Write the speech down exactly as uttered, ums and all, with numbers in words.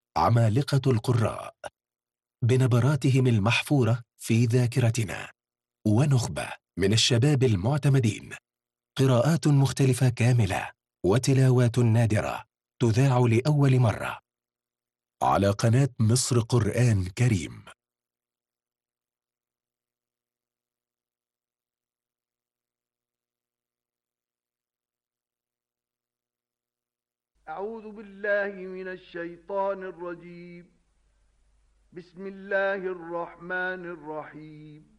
عمالقة القراء بنبراتهم المحفورة في ذاكرتنا، ونخبة من الشباب المعتمدين، قراءات مختلفة كاملة وتلاوات نادرة تذاع لأول مرة على قناة مصر قرآن كريم. أعوذ بالله من الشيطان الرجيم. بسم الله الرحمن الرحيم.